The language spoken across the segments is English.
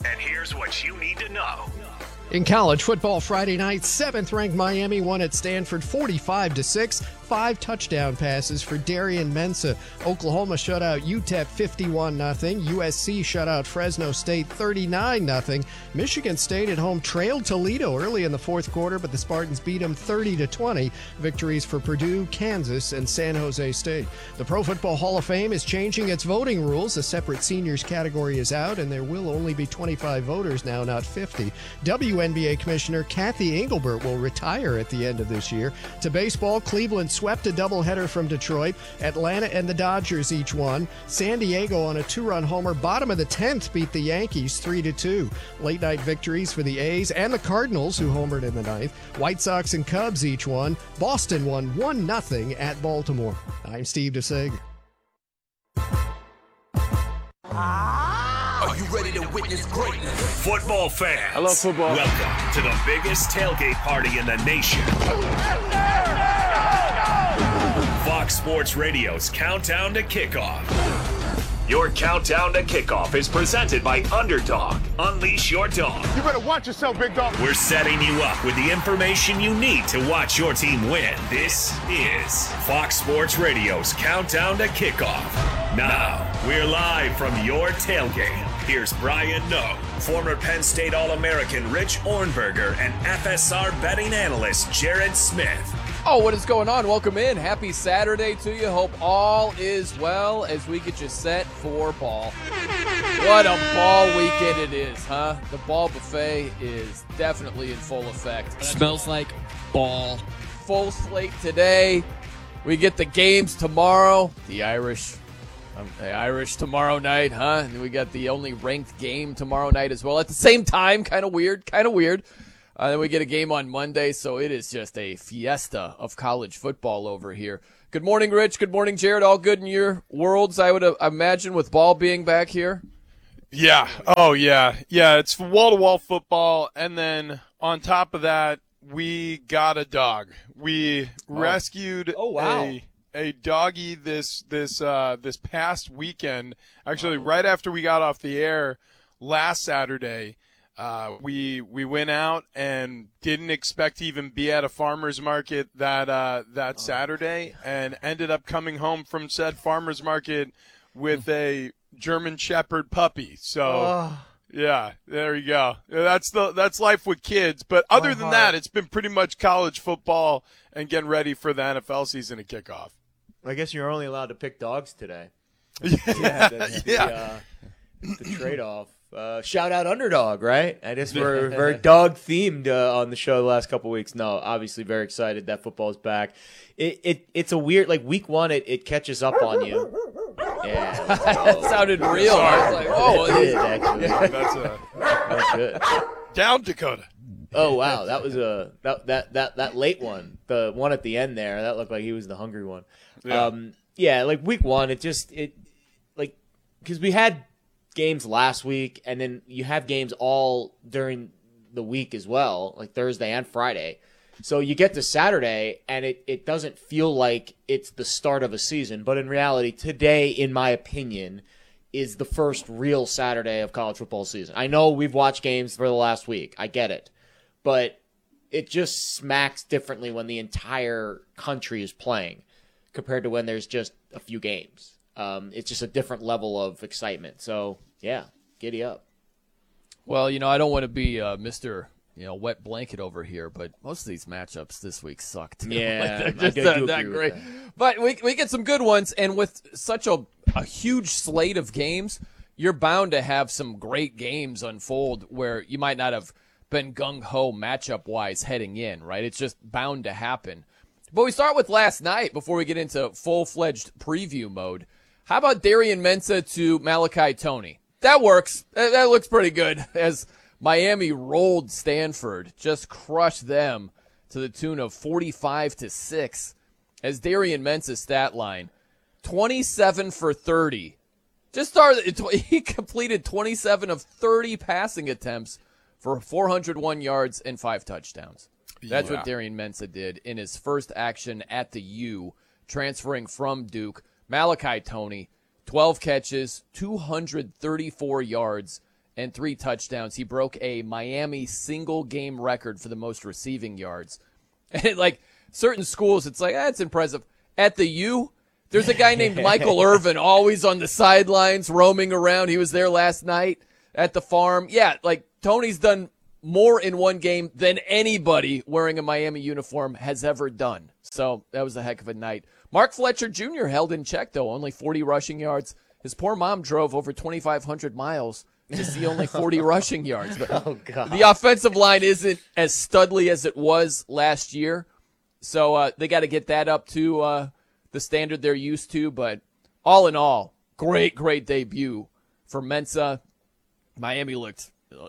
And here's what you need to know. In college football Friday night, 7th-ranked Miami won at Stanford 45-6. 5 touchdown passes for Darian Mensah. Oklahoma shut out UTEP 51-0. USC shut out Fresno State 39-0. Michigan State at home trailed Toledo early in the fourth quarter, but the Spartans beat them 30-20. Victories for Purdue, Kansas, and San Jose State. The Pro Football Hall of Fame is changing its voting rules. A separate seniors category is out, and there will only be 25 voters now, not 50. WNBA Commissioner Kathy Engelbert will retire at the end of this year. To baseball, Cleveland swept a doubleheader from Detroit. Atlanta and the Dodgers each won. San Diego on a 2-run homer, bottom of the 10th, beat the Yankees 3-2. Late night victories for the A's and the Cardinals, who homered in the 9th. White Sox and Cubs each won. Boston won 1-0 at Baltimore. I'm Steve DeSager. Are you ready to witness greatness? Football fans. I love football. Welcome to the biggest tailgate party in the nation. Fox Sports Radio's Countdown to Kickoff. Your Countdown to Kickoff is presented by Underdog. Unleash your dog. You better watch yourself, big dog. We're setting you up with the information you need to watch your team win. This is Fox Sports Radio's Countdown to Kickoff. Now, we're live from your tailgate. Here's Brian Noe, former Penn State All-American Rich Ornberger, and FSR betting analyst Jared Smith. Oh, what is going on? Welcome in. Happy Saturday to you. Hope all is well as we get you set for ball. What a ball weekend it is, huh? The ball buffet is definitely in full effect. Smells like ball. Full slate today. We get the games tomorrow. The Irish tomorrow night, huh? And we got the only ranked game tomorrow night as well. At the same time, kind of weird. Then we get a game on Monday, so it is just a fiesta of college football over here. Good morning, Rich. Good morning, Jared. All good in your worlds, I would imagine, with ball being back here? Yeah. Oh, yeah. Yeah, it's wall-to-wall football, and then on top of that, we got a dog. We rescued a doggy this past weekend. Actually, right after we got off the air last Saturday. We went out and didn't expect to even be at a farmer's market that Saturday, and ended up coming home from said farmer's market with a German Shepherd puppy. So yeah, there you go. That's life with kids. But other than that, it's been pretty much college football and getting ready for the NFL season to kick off. I guess you're only allowed to pick dogs today. Yeah. The trade-off. Shout out Underdog, right? I guess we're very dog themed on the show the last couple weeks. No, obviously very excited that football's back. It's a weird, like week one, it catches up on you. Yeah, that sounded real. I was like, oh, it did actually. That's good. Down Dakota. Oh wow, that was that late one, the one at the end there. That looked like he was the hungry one. Yeah, like week one, because we had games last week, and then you have games all during the week as well, like Thursday and Friday. So you get to Saturday, and it doesn't feel like it's the start of a season. But in reality, today, in my opinion, is the first real Saturday of college football season. I know we've watched games for the last week. I get it. But it just smacks differently when the entire country is playing compared to when there's just a few games. It's just a different level of excitement. So, yeah, giddy up. Well, I don't want to be Mr. Wet blanket over here, but most of these matchups this week suck too. Yeah, they're just not great. But we get some good ones, and with such a huge slate of games, you're bound to have some great games unfold where you might not have been gung-ho matchup-wise heading in, right? It's just bound to happen. But we start with last night before we get into full-fledged preview mode. How about Darian Mensah to Malachi Toney? That works. That looks pretty good as Miami rolled Stanford, just crushed them to the tune of 45-6. As Darian Mensah's stat line, 27 for 30. He completed 27 of 30 passing attempts for 401 yards and 5 touchdowns. That's what Darian Mensah did in his first action at the U, transferring from Duke. Malachi Toney, 12 catches, 234 yards, and 3 touchdowns. He broke a Miami single-game record for the most receiving yards. And, like, certain schools, it's like, that's impressive. At the U, there's a guy named Michael Irvin always on the sidelines roaming around. He was there last night at the Farm. Yeah, like, Tony's done more in one game than anybody wearing a Miami uniform has ever done. So that was a heck of a night. Mark Fletcher Jr. held in check, though, only 40 rushing yards. His poor mom drove over 2,500 miles to see only 40 rushing yards. But oh, God. The offensive line isn't as studly as it was last year. So they got to get that up to the standard they're used to. But all in all, great debut for Mensa. Miami looked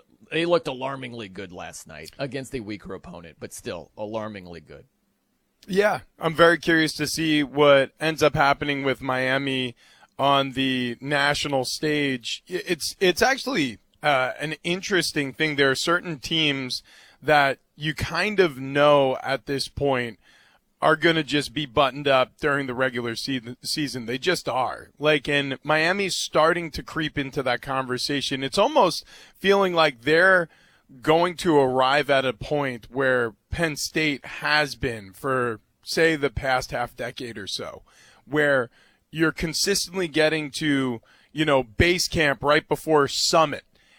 alarmingly good last night against a weaker opponent, but still alarmingly good. Yeah, I'm very curious to see what ends up happening with Miami on the national stage. It's actually an interesting thing. There are certain teams that you kind of know at this point are going to just be buttoned up during the regular season. They just are. Like, and Miami's starting to creep into that conversation. It's almost feeling like they're going to arrive at a point where Penn State has been for, say, the past half decade or so, where you're consistently getting to, base camp right before summit,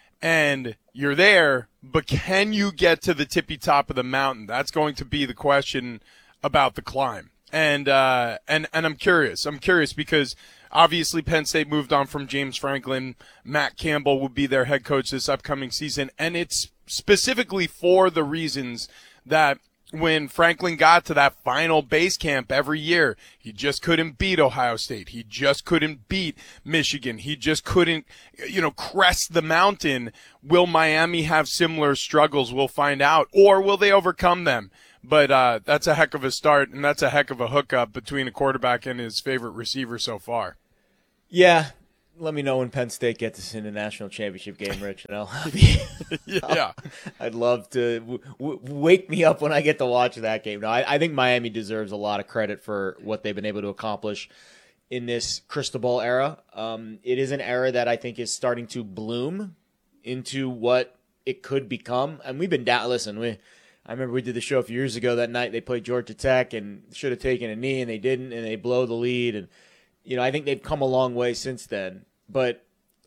and you're there, but can you get to the tippy top of the mountain? That's going to be the question about the climb. And I'm curious. I'm curious because obviously Penn State moved on from James Franklin. Matt Campbell will be their head coach this upcoming season, and it's specifically for the reasons that when Franklin got to that final base camp every year, he just couldn't beat Ohio State. He just couldn't beat Michigan. He just couldn't, crest the mountain. Will Miami have similar struggles? We'll find out. Or will they overcome them? But that's a heck of a start, and that's a heck of a hookup between a quarterback and his favorite receiver so far. Yeah. Let me know when Penn State gets us in the national championship game, Rich, and I'd love to wake me up when I get to watch that game. No, I think Miami deserves a lot of credit for what they've been able to accomplish in this Cristobal era. It is an era that I think is starting to bloom into what it could become. And we've been down. Listen, I remember we did the show a few years ago. That night they played Georgia Tech and should have taken a knee, and they didn't, and they blow the lead. And I think they've come a long way since then. But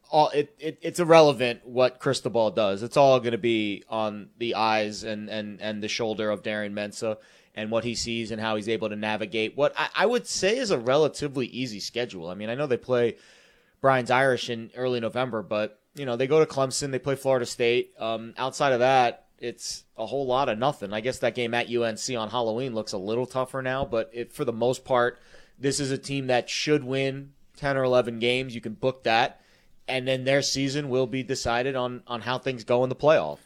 it's irrelevant what Cristobal does. It's all going to be on the eyes and the shoulder of Darren Mensah and what he sees and how he's able to navigate what I would say is a relatively easy schedule. I mean, I know they play Brian's Irish in early November, but they go to Clemson, they play Florida State. Outside of that, it's a whole lot of nothing. I guess that game at UNC on Halloween looks a little tougher now, but for the most part, this is a team that should win 10 or 11 games. You can book that, and then their season will be decided on how things go in the playoff.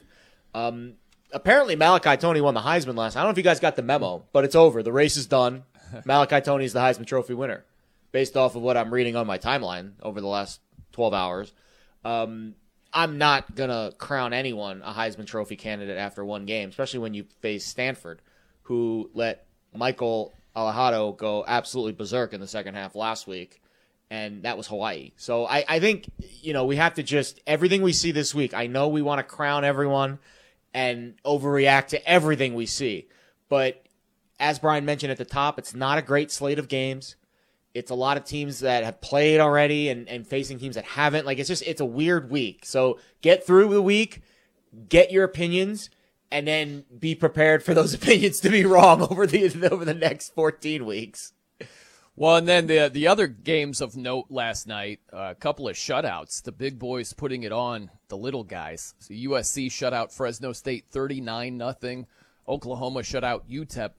Apparently, Malachi Toney won the Heisman last. I don't know if you guys got the memo, but it's over. The race is done. Malachi Toney is the Heisman Trophy winner, based off of what I'm reading on my timeline over the last 12 hours. I'm not going to crown anyone a Heisman Trophy candidate after one game, especially when you face Stanford, who let Michael Alejado go absolutely berserk in the second half last week. And that was Hawaii. So I think, we have to just, everything we see this week, I know we want to crown everyone and overreact to everything we see. But as Brian mentioned at the top, it's not a great slate of games. It's a lot of teams that have played already and facing teams that haven't. Like, it's a weird week. So get through the week, get your opinions, and then be prepared for those opinions to be wrong over the next 14 weeks. Well, and then the other games of note last night, a couple of shutouts. The big boys putting it on the little guys. So USC shut out Fresno State 39-0. Oklahoma shut out UTEP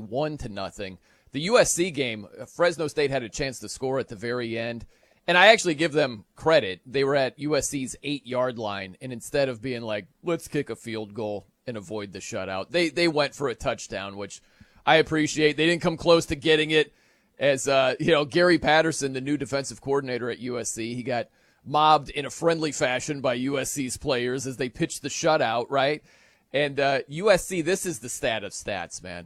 51-0. The USC game, Fresno State had a chance to score at the very end. And I actually give them credit. They were at USC's 8-yard line, and instead of being like, let's kick a field goal and avoid the shutout, they went for a touchdown, which I appreciate. They didn't come close to getting it. As, Gary Patterson, the new defensive coordinator at USC, he got mobbed in a friendly fashion by USC's players as they pitched the shutout, right? And USC, this is the stat of stats, man.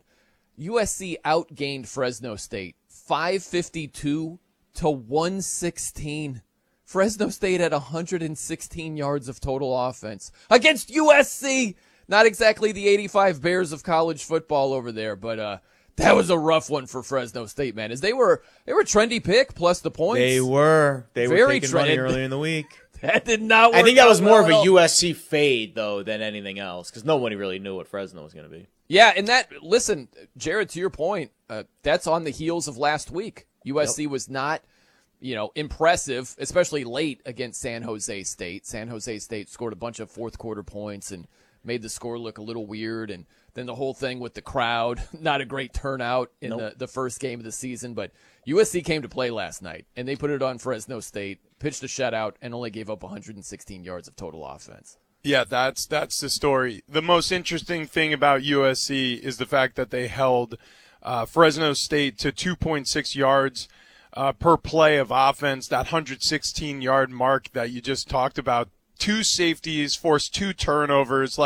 USC outgained Fresno State 552 to 116. Fresno State had 116 yards of total offense against USC. Not exactly the 85 Bears of college football over there, but that was a rough one for Fresno State, man. As they were a trendy pick plus the points. They were Very taking money earlier in the week. That did not work. I think that was more well of a USC fade though than anything else because nobody really knew what Fresno was going to be. Yeah, and listen, Jared, to your point, that's on the heels of last week. USC was not, impressive, especially late against San Jose State. San Jose State scored a bunch of fourth quarter points and made the score look a little weird. And then the whole thing with the crowd, not a great turnout in the first game of the season. But USC came to play last night, and they put it on Fresno State, pitched a shutout, and only gave up 116 yards of total offense. Yeah, that's the story. The most interesting thing about USC is the fact that they held Fresno State to 2.6 yards per play of offense, that 116-yard mark that you just talked about. 2 safeties, forced 2 turnovers.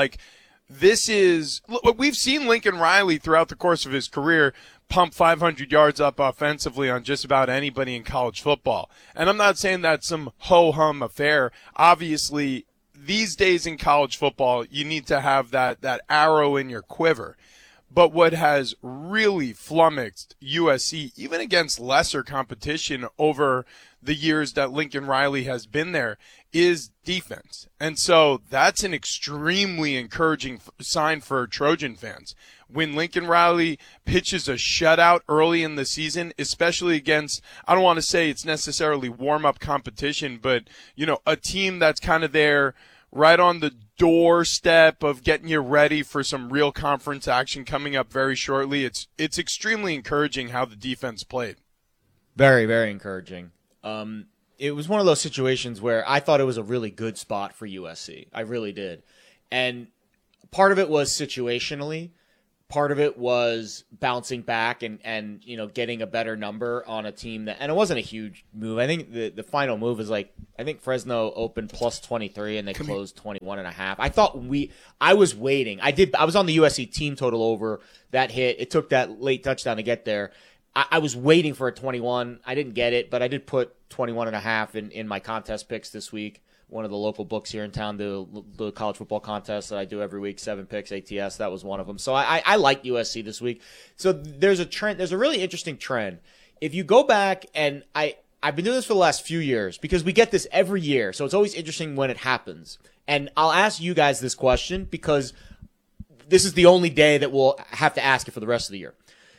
We've seen Lincoln Riley throughout the course of his career pump 500 yards up offensively on just about anybody in college football. And I'm not saying that's some ho-hum affair. Obviously, these days in college football, you need to have that arrow in your quiver. But what has really flummoxed USC, even against lesser competition over the years that Lincoln Riley has been there, is defense. And so that's an extremely encouraging sign for Trojan fans. When Lincoln Riley pitches a shutout early in the season, especially against, I don't want to say it's necessarily warm-up competition, but, a team that's kind of there right on the doorstep of getting you ready for some real conference action coming up very shortly. It's extremely encouraging how the defense played. Very, very encouraging. It was one of those situations where I thought it was a really good spot for USC. I really did. And part of it was situationally. Part of it was bouncing back and getting a better number on a team that, and it wasn't a huge move. I think the final move is I think Fresno opened plus 23 and they closed 21.5. I was waiting. I was on the USC team total over that hit. It took that late touchdown to get there. I was waiting for a 21. I didn't get it, but I did put 21.5 in my contest picks this week. One of the local books here in town, the college football contest that I do every week, 7 picks, ATS, that was one of them. So I like USC this week. So there's a trend. There's a really interesting trend. If you go back, and I've been doing this for the last few years because we get this every year. So it's always interesting when it happens. And I'll ask you guys this question because this is the only day that we'll have to ask it for the rest of the year.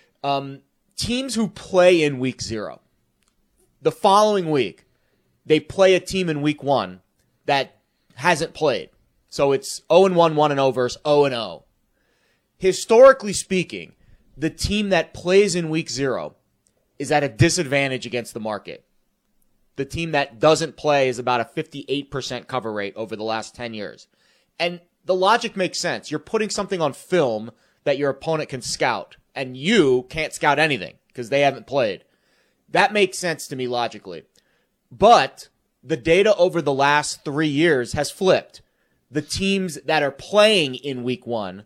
Teams who play in week 0, the following week, they play a team in week 1 that hasn't played. So it's 0-1, 1-0 versus 0-0. Historically speaking, the team that plays in week 0 is at a disadvantage against the market. The team that doesn't play is about a 58% cover rate over the last 10 years. And the logic makes sense. You're putting something on film that your opponent can scout, and you can't scout anything because they haven't played. That makes sense to me logically. But the data over the last 3 years has flipped. The teams that are playing in week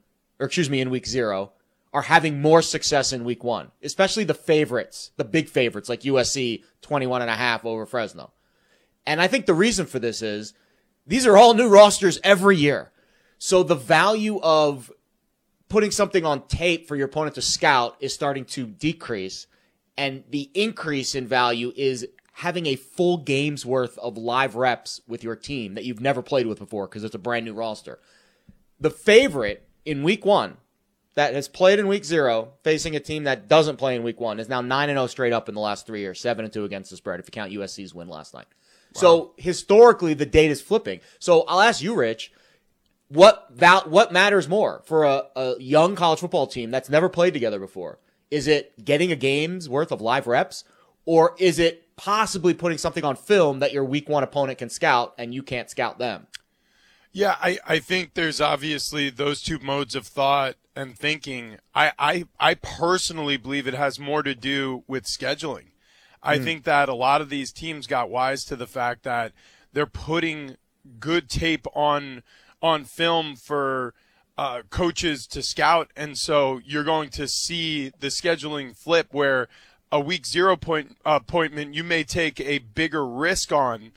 0, are having more success in week 1, especially the favorites, the big favorites like USC 21.5 over Fresno. And I think the reason for this is these are all new rosters every year. So the value of putting something on tape for your opponent to scout is starting to decrease. And the increase in value is having a full game's worth of live reps with your team that you've never played with before because it's a brand new roster. The favorite in week 1 that has played in week 0 facing a team that doesn't play in week 1 is now 9-0 straight up in the last 3 years, 7-2 against the spread if you count USC's win last night. Wow. So historically, the data is flipping. So I'll ask you, Rich, what matters more for a young college football team that's never played together before? Is it getting a game's worth of live reps, or is it possibly putting something on film that your week 1 opponent can scout and you can't scout them? Yeah, I think there's obviously those two modes of thought and thinking. I personally believe it has more to do with scheduling. I think that a lot of these teams got wise to the fact that they're putting good tape on film for coaches to scout, and so you're going to see the scheduling flip where a week 0 appointment you may take a bigger risk on,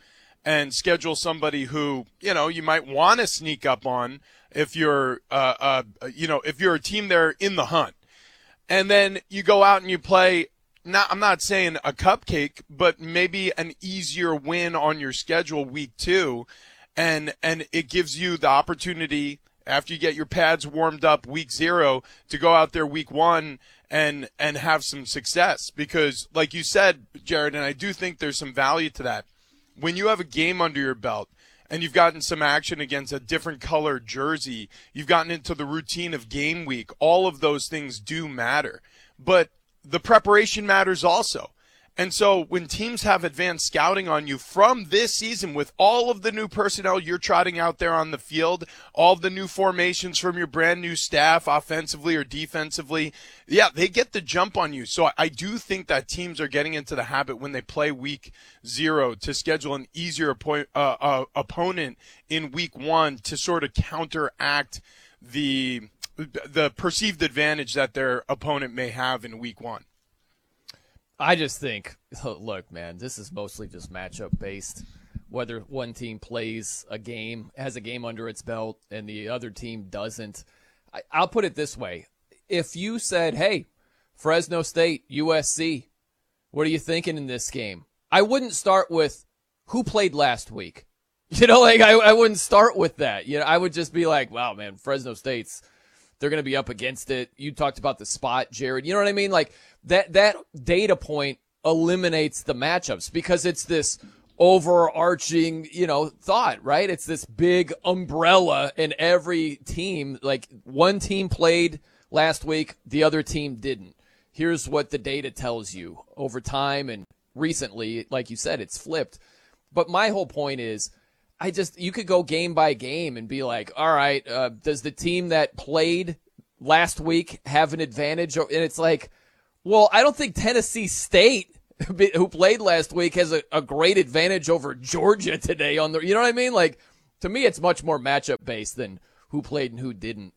and schedule somebody who, you might want to sneak up on if you're, if you're a team there in the hunt. And then you go out and you play, I'm not saying a cupcake, but maybe an easier win on your schedule week 2. And it gives you the opportunity, after you get your pads warmed up week 0, to go out there week 1 and have some success. Because like you said, Jared, and I do think there's some value to that, when you have a game under your belt and you've gotten some action against a different color jersey, you've gotten into the routine of game week, all of those things do matter. But the preparation matters also. And so when teams have advanced scouting on you from this season, with all of the new personnel you're trotting out there on the field, all of the new formations from your brand new staff, offensively or defensively, yeah, they get the jump on you. So I do think that teams are getting into the habit when they play week 0 to schedule an easier opponent in week 1 to sort of counteract the perceived advantage that their opponent may have in week 1. I just think, look, man, this is mostly just matchup based. Whether one team plays a game, has a game under its belt, and the other team doesn't. I'll put it this way. If you said, hey, Fresno State, USC, what are you thinking in this game? I wouldn't start with who played last week. I wouldn't start with that. I would just be like, wow, man, Fresno State's, they're going to be up against it. You talked about the spot, Jared. You know what I mean? Like that data point eliminates the matchups because it's this overarching, thought, right? It's this big umbrella in every team. Like one team played last week, the other team didn't. Here's what the data tells you over time. And recently, like you said, it's flipped. But my whole point is, you could go game by game and be like, all right, does the team that played last week have an advantage? And it's like, well, I don't think Tennessee State, who played last week, has a great advantage over Georgia today on you know what I mean? Like, to me, it's much more matchup based than who played and who didn't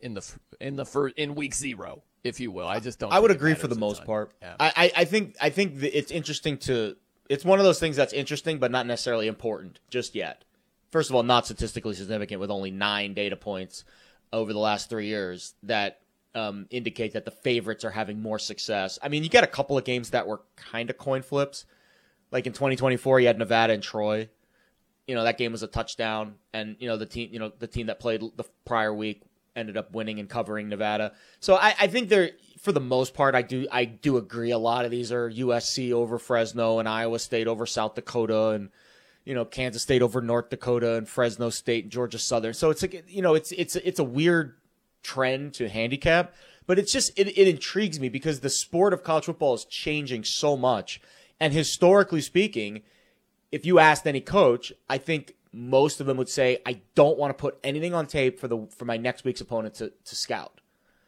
in week 0, if you will. I just don't. I would agree for the most part. Yeah. I think it's interesting it's one of those things that's interesting, but not necessarily important just yet. First of all, not statistically significant with only 9 data points over the last 3 years that indicate that the favorites are having more success. I mean, you got a couple of games that were kind of coin flips. Like in 2024, you had Nevada and Troy. That game was a touchdown, and the team that played the prior week ended up winning and covering Nevada. So I think they're, for the most part, I do agree. A lot of these are USC over Fresno and Iowa State over South Dakota and Kansas State over North Dakota and Fresno State and Georgia Southern. So it's like, it's a weird trend to handicap, but it's just, it intrigues me because the sport of college football is changing so much. And historically speaking, if you asked any coach, I think most of them would say, I don't want to put anything on tape for my next week's opponent to scout.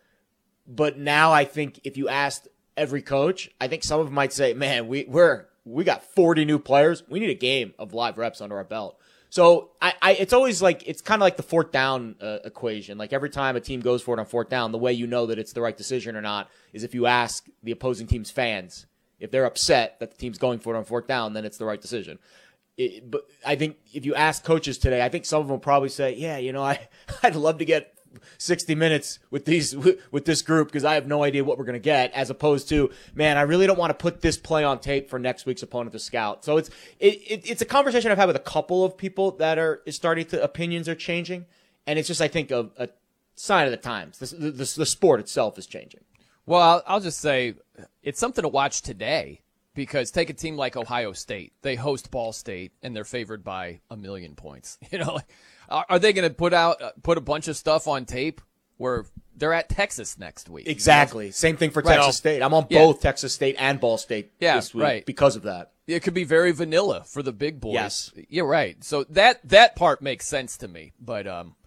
But now I think if you asked every coach, I think some of them might say, man, we got 40 new players. We need a game of live reps under our belt. So it's always like, it's kind of like the 4th down equation. Like every time a team goes for it on 4th down, the way you know that it's the right decision or not is if you ask the opposing team's fans. If they're upset that the team's going for it on 4th down, then it's the right decision. But I think if you ask coaches today, I think some of them will probably say, yeah, I'd love to get 60 minutes with this group because I have no idea what we're going to get, as opposed to, man, I really don't want to put this play on tape for next week's opponent to scout. So it's a conversation I've had with a couple of people that opinions are changing. And it's just, I think, a sign of the times. The sport itself is changing. Well, I'll just say it's something to watch today because take a team like Ohio State. They host Ball State, and they're favored by 1 million points. Are they going to put a bunch of stuff on tape where they're at Texas next week? Exactly. Same thing for Texas State. I'm on both Texas State and Ball State this week because of that. It could be very vanilla for the big boys. Yes. Yeah, right. So that part makes sense to me. But,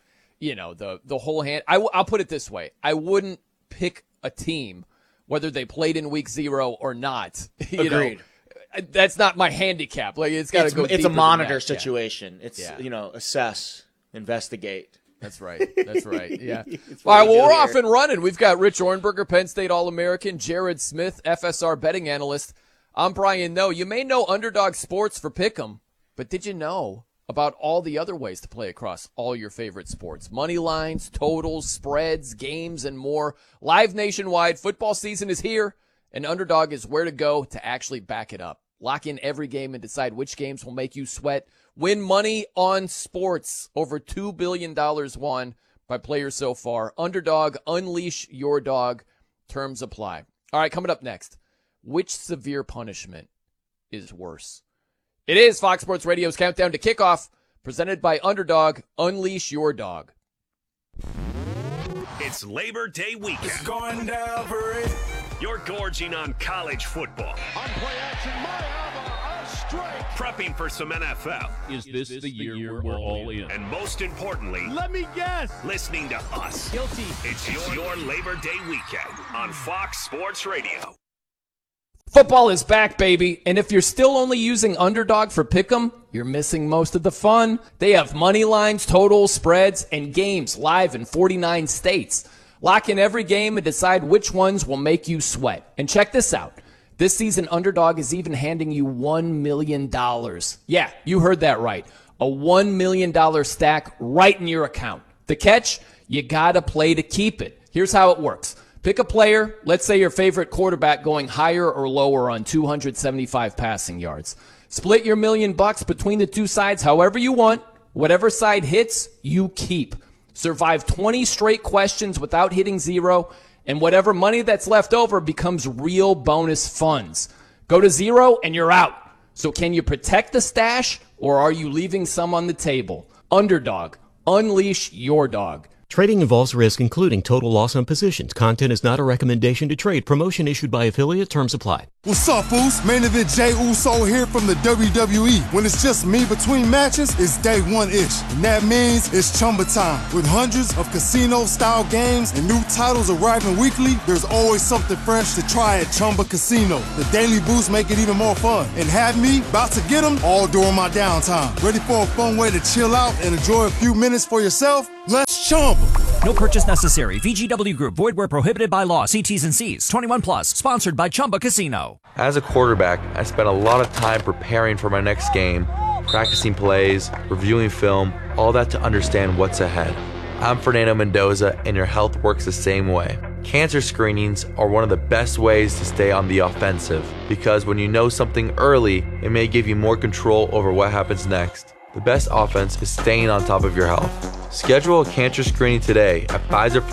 the whole hand – I'll put it this way. I wouldn't pick a team, whether they played in week 0 or not. Agreed. That's not my handicap. Like it's got to go. It's a monitor situation. Yeah. It's assess, investigate. That's right. Yeah. All right. Well, we're off and running. We've got Rich Ornberger, Penn State All-American, Jared Smith, FSR betting analyst. I'm Brian Noe. You may know Underdog Sports for Pick'em, but did you know about all the other ways to play across all your favorite sports. Money lines, totals, spreads, games, and more. Live nationwide. Football season is here, and Underdog is where to go to actually back it up. Lock in every game and decide which games will make you sweat. Win money on sports. Over $2 billion won by players so far. Underdog, unleash your dog. Terms apply. All right, coming up next. Which severe punishment is worse? It is Fox Sports Radio's Countdown to Kickoff, presented by Underdog. Unleash your dog. It's Labor Day weekend. It's going down for it. You're gorging on college football. On play action, a strike. Prepping for some NFL. Is this the year we're all in? And most importantly, Let me guess. listening to us. Guilty. It's your Labor Day weekend on Fox Sports Radio. Football is back, baby. And if you're still only using Underdog for Pick'em, you're missing most of the fun. They have money lines, totals, spreads, and games live in 49 states. Lock in every game and decide which ones will make you sweat. And check this out. This season, Underdog is even handing you $1 million. Yeah, you heard that right. A $1 million stack right in your account. The catch? You gotta play to keep it. Here's how it works. Pick a player, let's say your favorite quarterback going higher or lower on 275 passing yards. Split your $1 million between the two sides however you want. Whatever side hits, you keep. Survive 20 straight questions without hitting zero, and whatever money that's left over becomes real bonus funds. Go to zero and you're out. So can you protect the stash, or are you leaving some on the table? Underdog. Unleash your dog. Trading involves risk, including total loss on positions. Content is not a recommendation to trade. Promotion issued by affiliate. Terms apply. What's up, Foos? Main event Jey Uso here from the WWE. When it's just me between matches, it's day one-ish. And that means it's Chumba time. With hundreds of casino-style games and new titles arriving weekly, there's always something fresh to try at Chumba Casino. The daily boosts make it even more fun. And have me about to get them all during my downtime. Ready for a fun way to chill out and enjoy a few minutes for yourself? Let's Chumba. No purchase necessary. VGW Group. Void where prohibited by law. See T's and C's. 21 plus. Sponsored by Chumba Casino. As a quarterback, I spent a lot of time preparing for my next game, practicing plays, reviewing film, all that to understand what's ahead. I'm Fernando Mendoza, and your health works the same way. Cancer screenings are one of the best ways to stay on the offensive, because when you know something early, it may give you more control over what happens next. The best offense is staying on top of your health. Schedule a cancer screening today at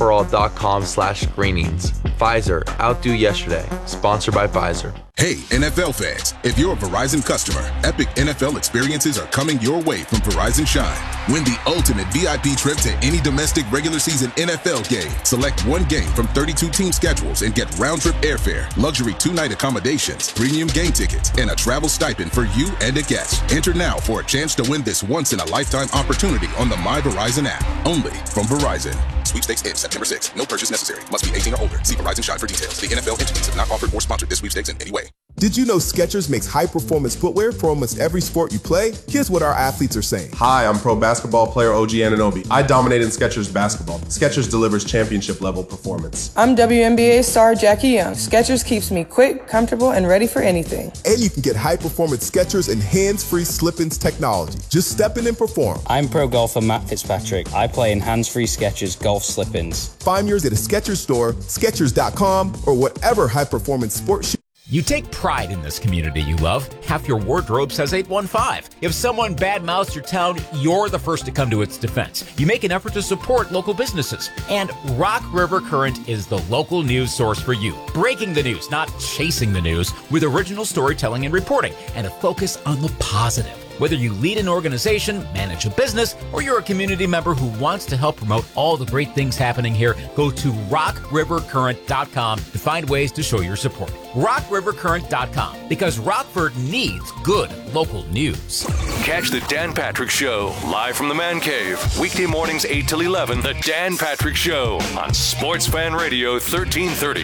Pfizerforall.com/screenings. Pfizer, outdo yesterday. Sponsored by Pfizer. Hey, NFL fans, if you're a Verizon customer, epic NFL experiences are coming your way from Verizon Shine. Win the ultimate VIP trip to any domestic regular season NFL game. Select one game from 32 team schedules and get round-trip airfare, luxury 2-night accommodations, premium game tickets, and a travel stipend for you and a guest. Enter now for a chance to win this once-in-a-lifetime opportunity on the My Verizon app. Only from Verizon. Sweepstakes ends September 6th. No purchase necessary. Must be 18 or older. See Verizon Shine for details. The NFL entities have not offered or sponsored this sweepstakes in any way. Did you know Skechers makes high-performance footwear for almost every sport you play? Here's what our athletes are saying. Hi, I'm pro basketball player OG Anunoby. I dominate in Skechers basketball. Skechers delivers championship-level performance. I'm WNBA star Jackie Young. Skechers keeps me quick, comfortable, and ready for anything. And you can get high-performance Skechers and hands-free slip-ins technology. Just step in and perform. I'm pro golfer Matt Fitzpatrick. I play in hands-free Skechers golf slip-ins. Find yours at a Skechers store, Skechers.com, or whatever high-performance sport shoe. You take pride in this community you love. Half your wardrobe says 815. If someone badmouths your town, you're the first to come to its defense. You make an effort to support local businesses. And Rock River Current is the local news source for you. Breaking the news, not chasing the news, with original storytelling and reporting, and a focus on the positive. Whether you lead an organization, manage a business, or you're a community member who wants to help promote all the great things happening here, go to rockrivercurrent.com to find ways to show your support. rockrivercurrent.com, because Rockford needs good local news. Catch the Dan Patrick Show live from the Man Cave. Weekday mornings 8 till 11. The Dan Patrick Show on Sports Fan Radio 1330.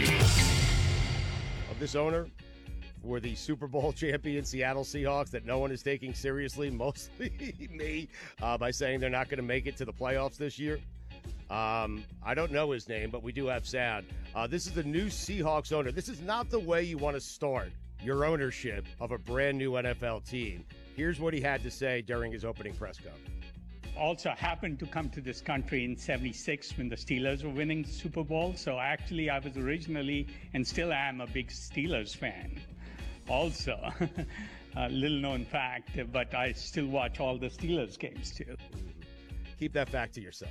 Of this owner for the Super Bowl champion Seattle Seahawks that no one is taking seriously, mostly me, by saying they're not going to make it to the playoffs this year. I don't know his name, but we do have sound. This is the new Seahawks owner. This is not the way you want to start your ownership of a brand new NFL team. Here's what he had to say during his opening press conference. Also happened to come to this country in '76 when the Steelers were winning the Super Bowl. So actually, I was originally and still am a big Steelers fan. Also, a little known fact, but I still watch all the Steelers games too. Keep that fact to yourself.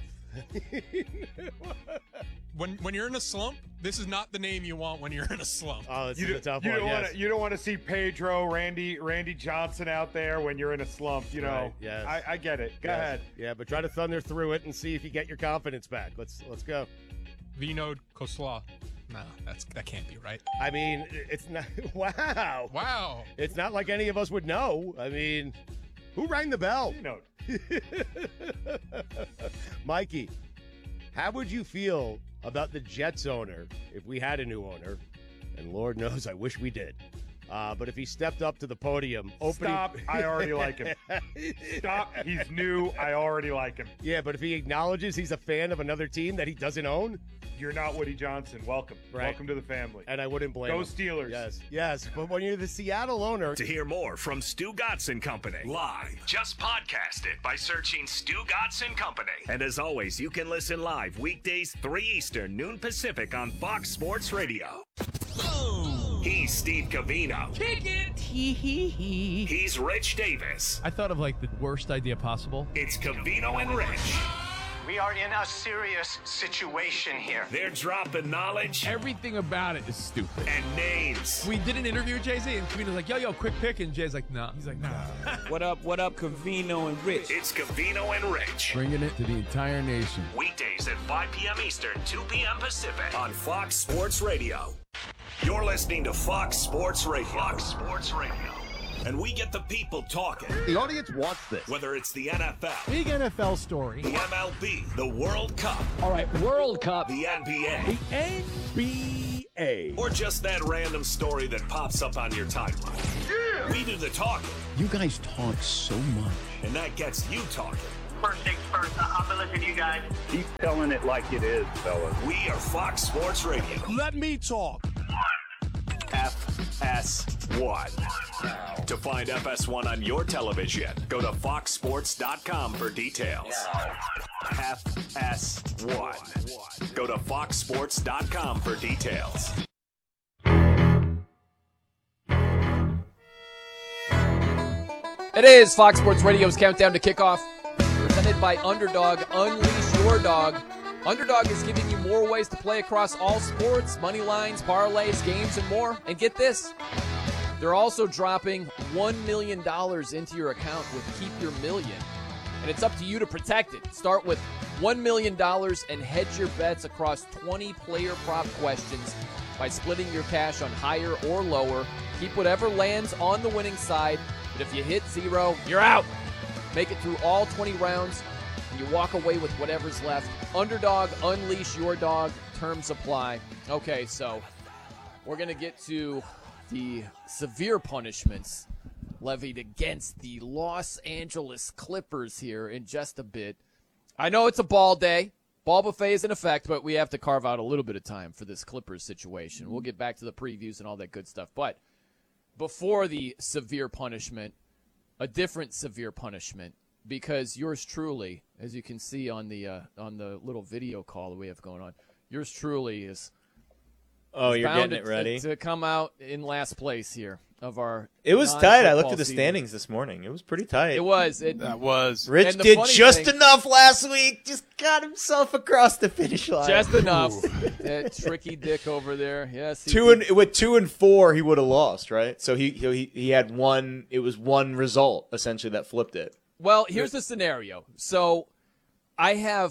When you're in a slump, this is not the name you want when you're in a slump. Oh, this is a tough one. You don't want to see Pedro, Randy Johnson out there when you're in a slump. You know, right, yes. I get it. Go ahead. Yeah, but try to thunder through it and see if you get your confidence back. Let's go. Vinod Khosla. No, that can't be right. I mean, it's not. Wow. It's not like any of us would know. I mean, who rang the bell? Vinod. Mikey, how would you feel about the Jets owner if we had a new owner? And Lord knows I wish we did. But if he stepped up to the podium, Stop, I already like him. Stop, he's new, I already like him. Yeah, but if he acknowledges he's a fan of another team that he doesn't own? You're not Woody Johnson. Welcome. Right. Welcome to the family. And I wouldn't blame Go him. Steelers. Yes. But when you're the Seattle owner... To hear more from Stu Gatz and Company live, just podcast it by searching Stu Gatz and Company. And as always, you can listen live weekdays 3 Eastern, noon Pacific on Fox Sports Radio. He's Steve Covino. Kick it! He's Rich Davis. I thought of like the worst idea possible. It's Covino and Rich. We are in a serious situation here. They're dropping knowledge. Everything about it is stupid. And names. We did an interview with Jay-Z, and Covino's like, yo, quick pick. And Jay's like, nah. He's like, nah. What up, Covino and Rich? It's Covino and Rich. Bringing it to the entire nation. Weekdays at 5 p.m. Eastern, 2 p.m. Pacific on Fox Sports Radio. You're listening to Fox Sports Radio. Fox Sports Radio. And we get the people talking. The audience wants this. Whether it's the NFL, Big NFL story. the MLB, the World Cup, All right, World Cup. the NBA, NBA. or just that random story that pops up on your timeline. Yeah. We do the talking. You guys talk so much. And that gets you talking. First things first, I'm gonna listen to you guys. Keep telling it like it is, fellas. We are Fox Sports Radio. Let me talk. FS1. To find FS1 on your television, go to foxsports.com for details. FS1. Go to foxsports.com for details. It is Fox Sports Radio's Countdown to Kickoff, presented by Underdog. Unleash your dog. Underdog is giving you more ways to play across all sports, money lines, parlays, games, and more. And get this, they're also dropping $1 million into your account with Keep Your Million. And it's up to you to protect it. Start with $1 million and hedge your bets across 20 player prop questions by splitting your cash on higher or lower. Keep whatever lands on the winning side, but if you hit zero, you're out. Make it through all 20 rounds, and you walk away with whatever's left. Underdog, unleash your dog. Terms apply. Okay, so we're going to get to the severe punishments levied against the Los Angeles Clippers here in just a bit. I know it's a ball day. Ball buffet is in effect, but we have to carve out a little bit of time for this Clippers situation. We'll get back to the previews and all that good stuff. But before the severe punishment, a different severe punishment, because yours truly, as you can see on the little video call that we have going on, yours truly is. Oh, you're getting it ready to come out in last place here of our. It was tight. I looked at the standings this morning. It was pretty tight. It was. That was. Rich did just enough last week. Just got himself across the finish line. Just enough. That tricky dick over there. Yes. With 2 and 4, he would have lost, right? So he had one. It was one result essentially that flipped it. Well, here's the scenario. So I have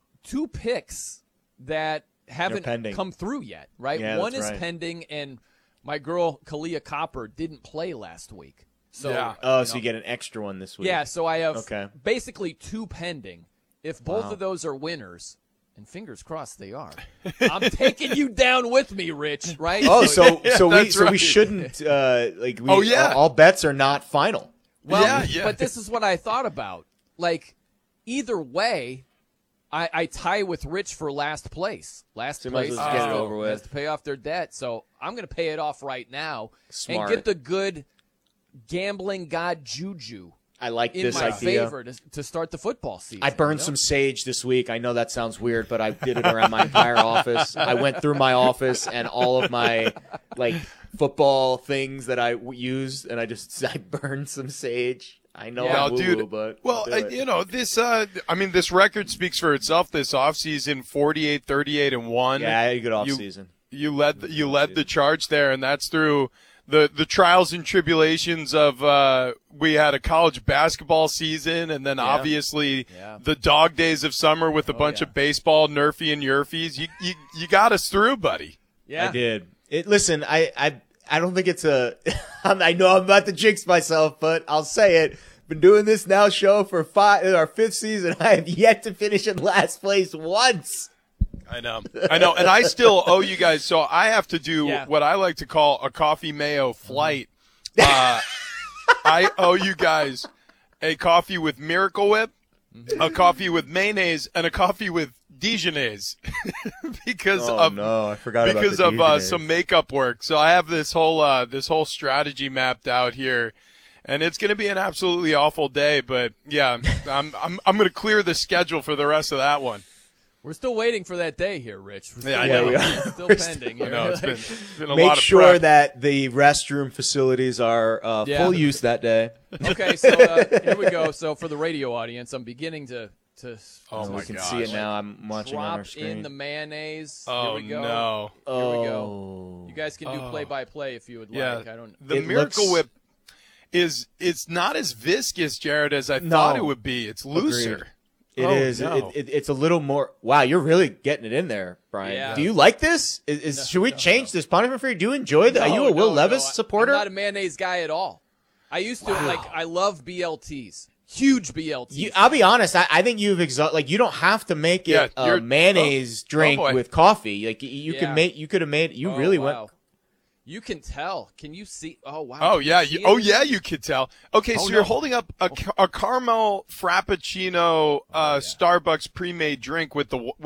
2 picks that haven't come through yet, right? Yeah, one is right. pending, and my girl Kalia Copper didn't play last week. So so you get an extra one this week. Yeah, so I have basically 2 pending. If both of those are winners, and fingers crossed they are, I'm taking you down with me, Rich, right? Oh, so we shouldn't all bets are not final. Well, but this is what I thought about. Like, either way, I tie with Rich for last place. Last place get it over with. has to pay off their debt, so I'm going to pay it off right now Smart. and get the good gambling god juju. I like in this my idea. favor to start the football season. I burned some sage this week. I know that sounds weird, but I did it around my entire office. I went through my office and all of my football things that I used, and I burned some sage. I know, I'm woo-woo, but this record speaks for itself. This offseason, 48, 38-1. Yeah, a good offseason. You led the charge there, and that's through the trials and tribulations of we had a college basketball season, and then obviously the dog days of summer with a bunch of baseball, nerfy and yerfies. You got us through, buddy. Yeah, I did. Listen, I don't think it's a. I know I'm about to jinx myself, but I'll say it. Been doing this now show for our 5th season. I have yet to finish in last place once. I know, and I still owe you guys. So I have to do what I like to call a coffee mayo flight. I owe you guys a coffee with Miracle Whip, a coffee with mayonnaise, and a coffee with Dijonnaise because I forgot of some makeup work. So I have this whole strategy mapped out here. And it's going to be an absolutely awful day, but yeah, I'm going to clear the schedule for the rest of that one. We're still waiting for that day here, Rich. I know. It's still pending. It's been a lot Make of sure prep. that the restroom facilities are full use that day. Okay, so here we go. So for the radio audience, I'm beginning to oh my we can gosh. see it now. I'm watching on our drop screen. in the mayonnaise. Oh, here we go. no. Here we go. You guys can do play-by-play if you would like. The Miracle Whip it's not as viscous, Jared, as I thought it would be. It's looser. It is. No. It's a little more. Wow, you're really getting it in there, Brian. Yeah. Do you like this? Should we change this punishment for you? Do you enjoy that? Are you a Will Levis supporter? I'm not a mayonnaise guy at all. I used to I love BLTs. Huge BLTs. I'll be honest. I think you've you don't have to make it a mayonnaise drink with coffee. Like you could have made. You really went. You can tell. Can you see? Oh, wow. Oh, yeah. You could tell. Okay, so you're holding up a caramel frappuccino Starbucks pre-made drink with the